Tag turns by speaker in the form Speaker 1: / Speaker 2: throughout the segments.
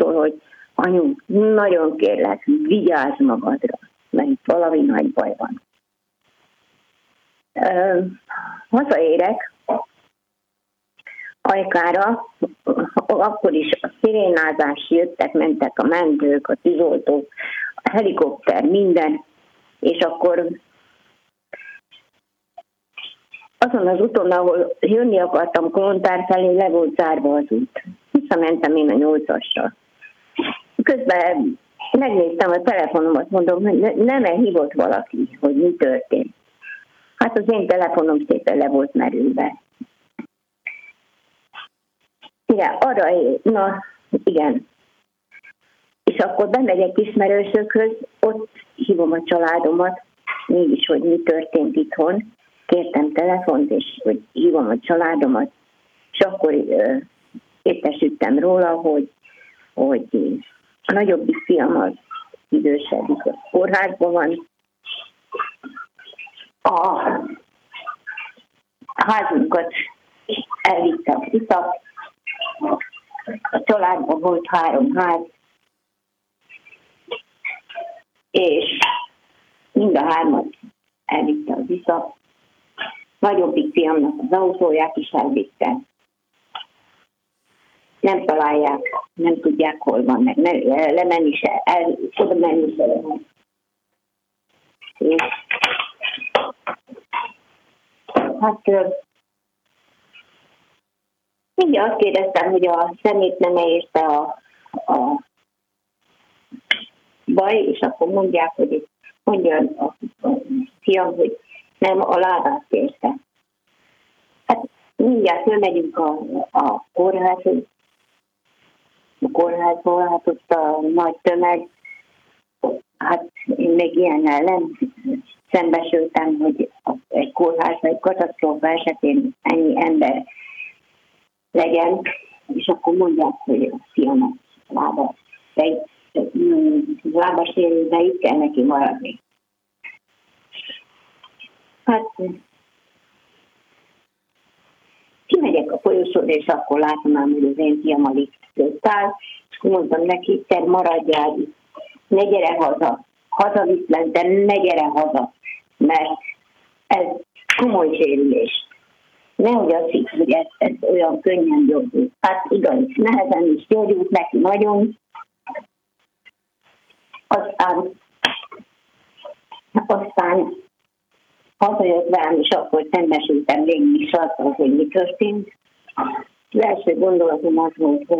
Speaker 1: szól, hogy anyu, nagyon kérlek, vigyázz magadra, mert itt valami nagy baj van. Hazaérek Ajkára, akkor is a szirénázás, jöttek, mentek a mentők, a tűzoltók, a helikopter, minden, és akkor azon az úton, ahol jönni akartam Kolontár felé, le volt zárva az út. Visszamentem én a 8-assal. Közben megnéztem a telefonomat, mondom, hogy nem-e hívott valaki, hogy mi történt. Hát az én telefonom szépen le volt merülve. Igen. És akkor bemegyek ismerősökhöz, ott hívom a családomat, mégis, hogy mi történt itthon. Kértem telefont, és hogy hívom a családomat, és akkor értesültem róla, hogy a nagyobbik fiam az idősebbik, a kórházban van. A házunkat elvitte a iszap, a családban volt 3 ház, és mind a 3-at elvitte az iszap. Nagyobbik fiamnak az autóját is elvitte. Nem találják, nem tudják, hol van, meg lemenni se, oda menni se lehet. Hát mindjárt azt kérdeztem, hogy a szemét nem érte a baj, és akkor mondják, hogy mondja a fiam, hogy nem, a lábát érte. Hát mindjárt fölmegyünk a kórházhoz. A kórházból, hát ott a nagy tömeg. Hát én még ilyennel nem szembesültem, hogy egy kórház vagy katasztrófa esetén ennyi ember legyen, és akkor mondják, hogy a fiamat lábas sérülve itt kell neki maradni. Hát kimegyek a folyosóra, és akkor látom ám, hogy az én fiam a lift áll, és akkor mondtam neki, te maradjál itt, ne gyere haza, hazaviszlek, de ne gyere haza, mert ez komoly sérülés. Nehogy azt hisz, hogy ez olyan könnyen gyógyult. Hát igaz, nehezen is gyógyult neki nagyon. Aztán hazajött rám, és akkor szembesültem végig is azzal, hogy mi történt. Az első gondolatom az volt, hogy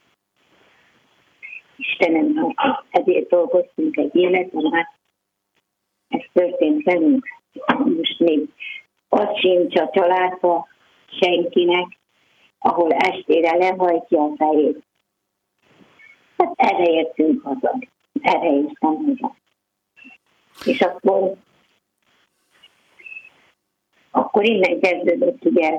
Speaker 1: Istenem, ezért dolgoztunk egy életben, hát ez történt velünk. Most még az sincs a családba senkinek, ahol estére lehajtja a fejét. Hát erre értünk haza. Erre értem haza. És akkor innen kezdődött ugye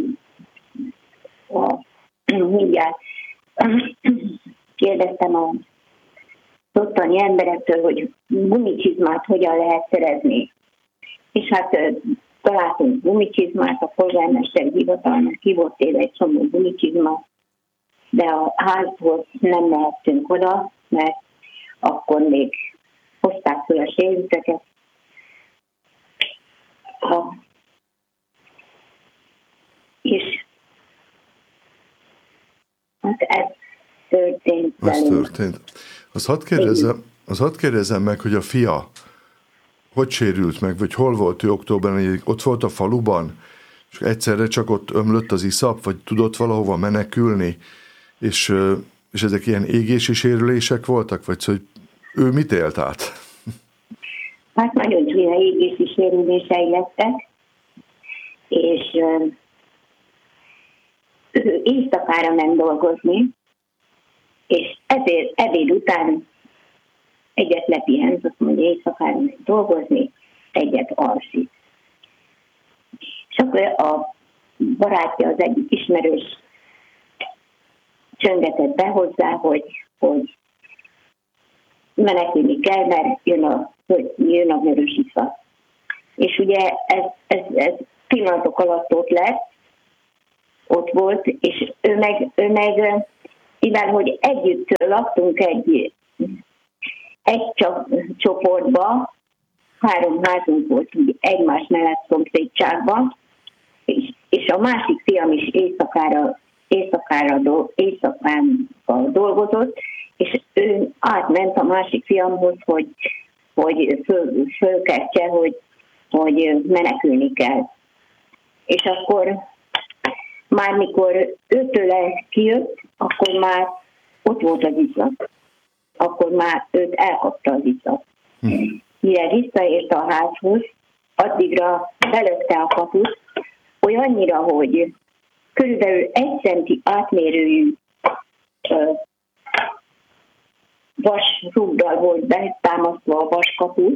Speaker 1: mindjárt kérdeztem az ottani emberektől, hogy gumicsizmát hogyan lehet szerezni. És hát találtunk gumicsizmát, a polgármester hivatalnak ki volt téve egy csomó gumicsizma, de a házhoz nem mehettünk oda, mert akkor még hozták fel a sérülteket. És hát ez történt velünk.
Speaker 2: Ez történt. Azt hadd kérdezzem meg, hogy a fia hogy sérült meg, vagy hol volt ő októberben, ott volt a faluban, és egyszerre csak ott ömlött az iszap, vagy tudott valahova menekülni, és ezek ilyen égési sérülések voltak, vagy hogy ő mit élt át?
Speaker 1: Hát nagyon csúnya égési sérülései lettek, és ő éjszakára nem dolgozni, és ezért ebéd után egyet lepihent, azt mondja, éjszakára nem dolgozni, egyet alszik. És akkor a barátja, az egyik ismerős csöngetett be hozzá, hogy menekülni kell, mert jön a vörös iszap. És ugye ez pillanatok alatt ott volt, és ő meg mivel hogy együtt laktunk egy csoportba, 3 házunk volt egymás mellett szomszédságban, és a másik fiam is éjszakán dolgozott, és ő átment a másik fiamhoz, hogy fölkeltse, hogy menekülni kell. És akkor már mikor őtőle kijött, akkor már ott volt az iszap. Akkor már őt elkapta az iszap. Mire visszaért a házhoz, addigra belökte a kaput, olyannyira, hogy körülbelül 1 centi átmérőjű vasrúgdal volt betámasztva a vaskapu,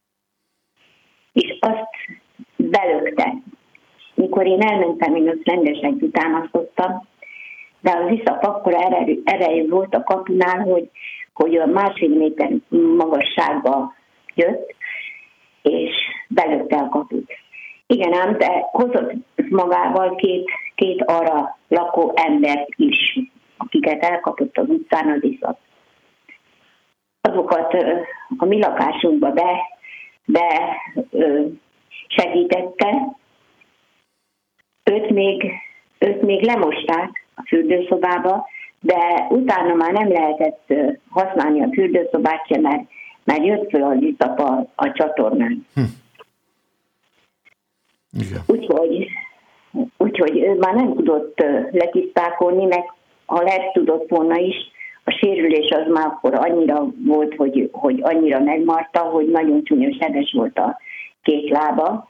Speaker 1: és azt belökte. Mikor én elmentem, én azt rendesen kitámasztottam, de az iszap akkor erejű volt a kapunál, hogy a 1,5 méter magasságba jött, és belökte a kaput. Igen ám, de hozott magával két arra lakó embert is, akiket elkapott az utcán az iszap. Azokat a mi lakásunkba segítette. Őt még lemosták a fürdőszobába, de utána már nem lehetett használni a fürdőszobát sem, mert jött föl az iszap a csatornán. Úgyhogy ő már nem tudott letisztálkodni, meg ha tudott volna is, a sérülés az már akkor annyira volt, hogy annyira megmarta, hogy nagyon csúnyos sebes volt a 2 lába.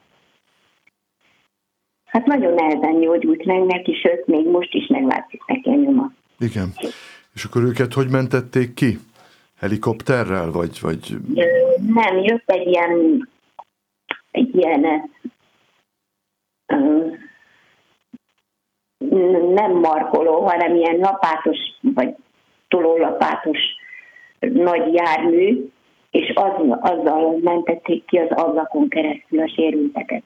Speaker 1: Hát nagyon nehezen gyógyult meg neki, sőt, még most is meglátszik neki a nyoma.
Speaker 2: Igen. És akkor őket hogy mentették ki? Helikopterrel, vagy?
Speaker 1: Nem, jött egy ilyen nem markoló, hanem ilyen lapátos, vagy tolólapátos nagy jármű, és azzal mentették ki az ablakon keresztül a sérülteket.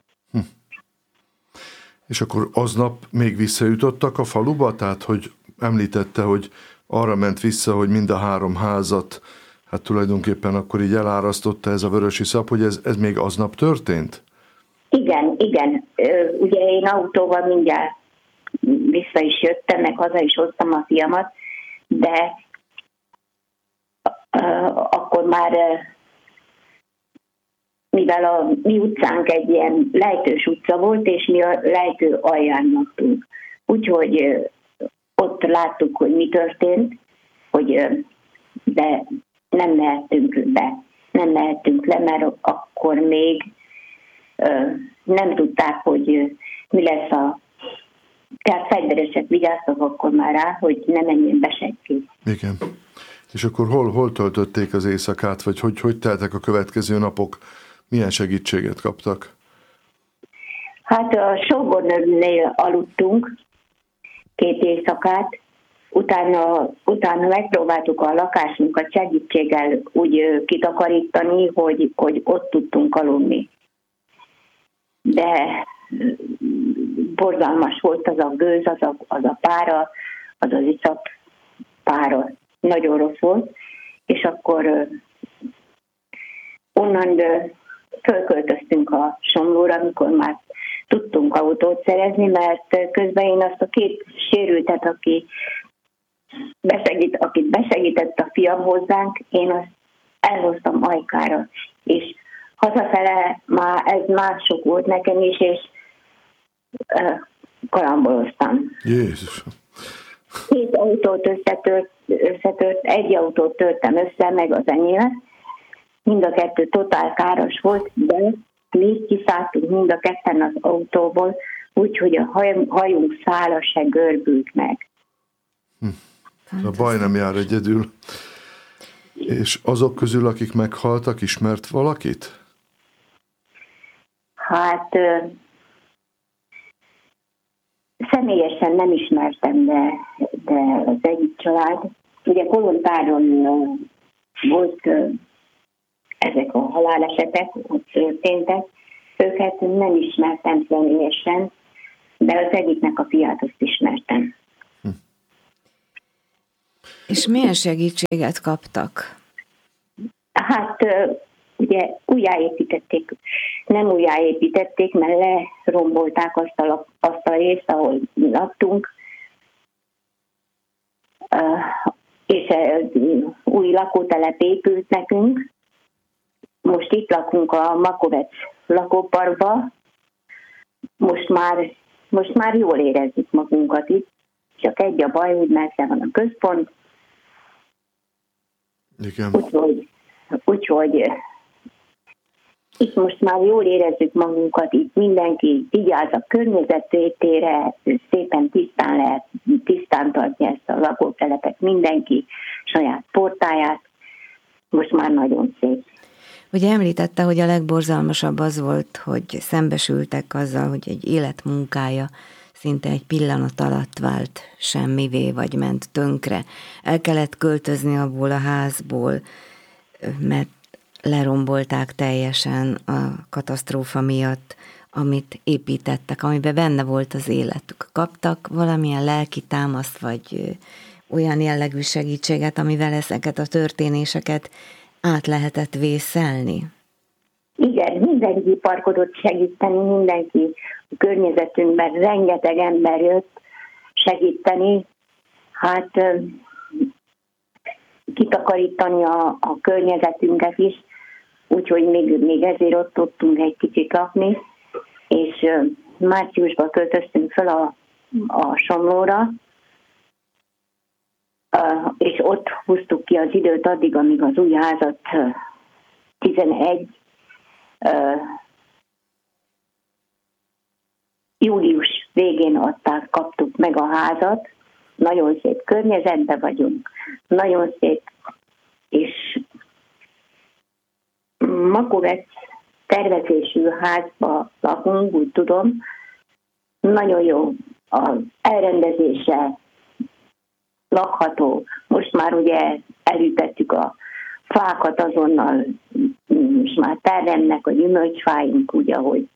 Speaker 2: És akkor aznap még visszajutottak a faluba? Tehát, hogy említette, hogy arra ment vissza, hogy mind a 3 házat, hát tulajdonképpen akkor így elárasztotta ez a vörösiszap, hogy ez még aznap történt?
Speaker 1: Igen. Ugye én autóval mindjárt vissza is jöttem, meg haza is hoztam a fiamat, de akkor már, mivel a mi utcánk egy ilyen lejtős utca volt, és mi a lejtő alján laktunk. Úgyhogy ott láttuk, hogy mi történt, de nem mehettünk le, mert akkor még nem tudták, hogy mi lesz tehát fegyveresek vigyáztak akkor már rá, hogy ne menjen be senki.
Speaker 2: Igen. És akkor hol töltötték az éjszakát, vagy hogy teltek a következő napok? Milyen segítséget kaptak?
Speaker 1: Hát a sógornőnél aludtunk 2 éjszakát, utána megpróbáltuk a lakásunkat segítséggel úgy kitakarítani, hogy ott tudtunk aludni. De borzalmas volt az a gőz, az a pára, az iszap pára. Nagyon rossz volt, és akkor onnan fölköltöztünk a Somlóra, amikor már tudtunk autót szerezni, mert közben én azt a 2 sérültet, akit besegített a fiam hozzánk, én azt elhoztam Ajkára, és hazafele már ez mások volt nekem is, és kalamboloztam.
Speaker 2: Jézus!
Speaker 1: 2 autót összetört, egy autót törtem össze, meg az enyémet. Mind a 2 totál káros volt, de mi kiszálltunk mind a 2 az autóból, úgyhogy a hajunk szála se görbült meg.
Speaker 2: A baj nem jár egyedül. És azok közül, akik meghaltak, ismert valakit?
Speaker 1: Hát személyesen nem ismertem, de az egyik család, ugye Kolontáron volt ezek a halálesetek, ott történtek, őket nem ismertem személyesen, de az egyiknek a fiát azt ismertem.
Speaker 3: És milyen segítséget kaptak?
Speaker 1: Hát ugye újjáépítették, nem újjáépítették, mert lerombolták azt a részt, ahol laktunk, és új lakótelep épült nekünk. Most itt lakunk a Makovec lakóparkba. Most már jól érezzük magunkat itt. Csak egy a baj, hogy messze van a központ.
Speaker 2: Igen.
Speaker 1: Úgyhogy itt most már jól érezzük magunkat, itt mindenki vigyáz a környezetvétére, szépen tisztán tartja ezt a lakótelepet, mindenki saját portáját. Most már nagyon szép.
Speaker 3: Ugye említette, hogy a legborzalmasabb az volt, hogy szembesültek azzal, hogy egy életmunkája szinte egy pillanat alatt vált semmivé, vagy ment tönkre. El kellett költözni abból a házból, mert lerombolták teljesen a katasztrófa miatt, amit építettek, amiben benne volt az életük. Kaptak valamilyen lelki támaszt, vagy olyan jellegű segítséget, amivel ezeket a történéseket át lehetett vészelni?
Speaker 1: Igen, mindenki parkodott segíteni, mindenki a környezetünkben, rengeteg ember jött segíteni, hát kitakarítani a környezetünket is, úgyhogy még ezért ott tudtunk egy kicsit lakni, és márciusban költöztünk fel a Somlóra, és ott húztuk ki az időt addig, amíg az új házat 11 július végén kaptuk meg a házat. Nagyon szép környezetben vagyunk, nagyon szép, és Makovec tervezésű házba lakunk, úgy tudom. Nagyon jó az elrendezése, lakható. Most már ugye elültettük a fákat azonnal, most már teremnek a gyümölcsfáink, úgy, ahogy.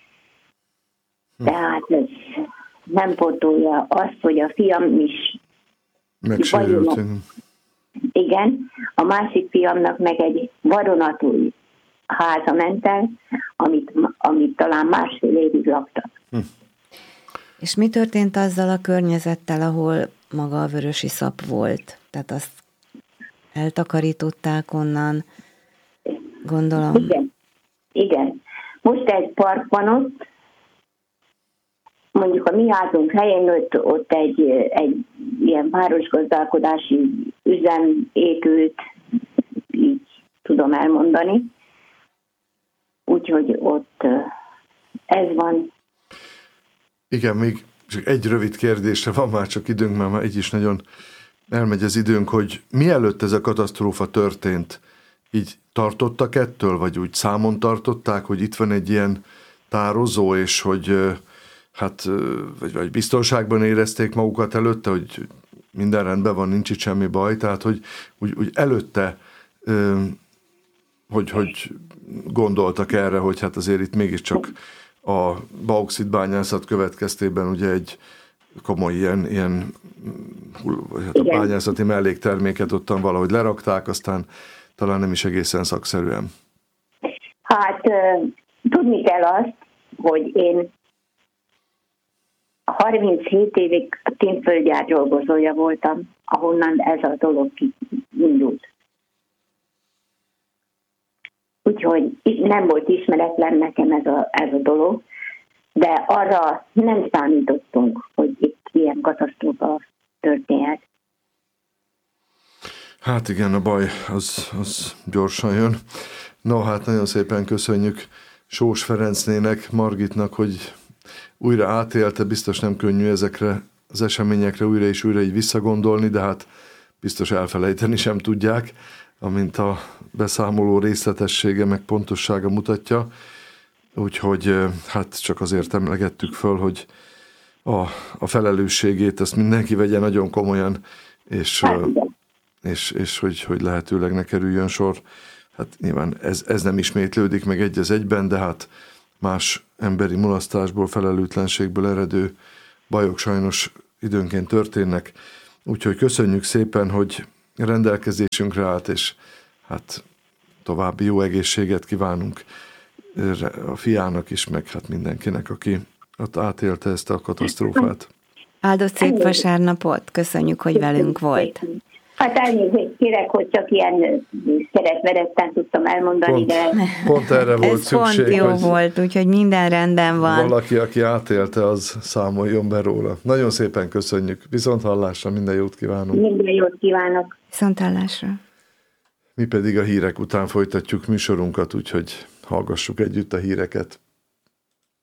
Speaker 1: Tehát ez nem pótolja azt, hogy a fiam is
Speaker 2: megsérült.
Speaker 1: Igen, a másik fiamnak meg egy vadonatúj háza ment el, amit talán másfél évig laktak.
Speaker 3: És mi történt azzal a környezettel, ahol maga a vörösiszap volt? Tehát azt eltakarították onnan, gondolom.
Speaker 1: Igen. Most egy park van ott, mondjuk a mi házunk helyén ott egy ilyen városgazdálkodási üzem épült, így tudom elmondani. Úgyhogy ott ez van.
Speaker 2: Igen, még csak egy rövid kérdésre van már csak időnk, mert már így is nagyon elmegy az időnk, hogy mielőtt ez a katasztrófa történt, így tartottak ettől, vagy úgy számon tartották, hogy itt van egy ilyen tározó, és hogy vagy biztonságban érezték magukat előtte, hogy minden rendben van, nincs itt semmi baj, tehát hogy úgy előtte, hogy gondoltak erre, hogy hát azért itt mégiscsak a bauxitbányászat következtében ugye egy komoly ilyen a bányászati mellékterméket ottan valahogy lerakták, aztán talán nem is egészen szakszerűen.
Speaker 1: Hát tudni kell azt, hogy én 37 évig a Tinföldgyár dolgozója voltam, ahonnan ez a dolog indult. Úgyhogy nem volt ismeretlen nekem ez a dolog, de arra nem számítottunk, hogy itt ilyen katasztrófa történhet.
Speaker 2: Hát igen, a baj az gyorsan jön. No, hát nagyon szépen köszönjük Sós Ferencnének, Margitnak, hogy újra átélte, biztos nem könnyű ezekre az eseményekre újra és újra így visszagondolni, de hát biztos elfelejteni sem tudják, amint a beszámoló részletessége meg pontossága mutatja. Úgyhogy hát csak azért emlegettük föl, hogy a felelősségét ezt mindenki vegye nagyon komolyan, és hogy lehetőleg ne kerüljön sor. Hát nyilván ez nem ismétlődik meg egy az egyben, de hát más emberi mulasztásból, felelőtlenségből eredő bajok sajnos időnként történnek. Úgyhogy köszönjük szépen, hogy rendelkezésünkre állt, és hát további jó egészséget kívánunk a fiának is, meg hát mindenkinek, aki ott átélte ezt a katasztrófát.
Speaker 3: Áldott szép vasárnapot, köszönjük, hogy velünk volt.
Speaker 1: Hát elnézést kérek, hogy csak ilyen szeretvedetten tudtam elmondani, de...
Speaker 2: Pont erre volt
Speaker 3: ez
Speaker 2: szükség,
Speaker 3: pont jó volt, úgyhogy minden rendben van.
Speaker 2: Valaki, aki átélte, az számoljon be róla. Nagyon szépen köszönjük. Viszonthallásra, minden jót kívánunk.
Speaker 1: Minden jót kívánok.
Speaker 3: Viszonthallásra.
Speaker 2: Mi pedig a hírek után folytatjuk műsorunkat, úgyhogy hallgassuk együtt a híreket.